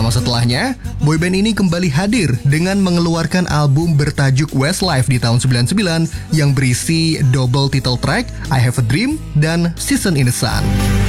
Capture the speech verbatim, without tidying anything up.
lama setelahnya, boyband ini kembali hadir dengan mengeluarkan album bertajuk Westlife di tahun sembilan puluh sembilan yang berisi double title track I Have a Dream dan Season in the Sun.